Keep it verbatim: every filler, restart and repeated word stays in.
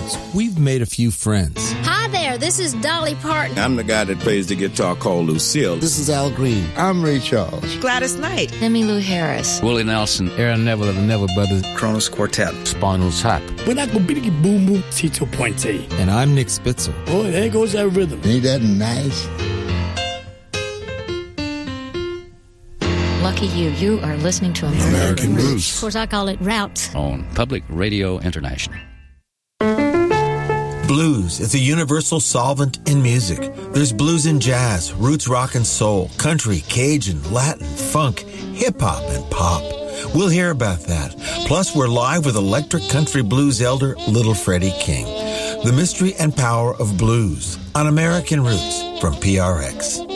Blues, we've made a few friends. Hi there, this is Dolly Parton. I'm the guy that plays the guitar called Lucille. This is Al Green. I'm Ray Charles. Gladys Knight. Emmylou Harris. Willie Nelson. Aaron Neville of the Neville Brothers. Kronos Quartet. Spinal Tap. When I go biddy boom boom, Tito Puente. And I'm Nick Spitzer. Boy, there goes that rhythm. Ain't that nice? Lucky you, you are listening to American, American Roots. Roots. Of course, I call it Roots. On Public Radio International. Blues is a universal solvent in music. There's blues in jazz, roots rock and soul, country, Cajun, Latin, funk, hip-hop, and pop. We'll hear about that. Plus, we're live with electric country blues elder Little Freddie King. The mystery and power of blues on American Roots from P R X.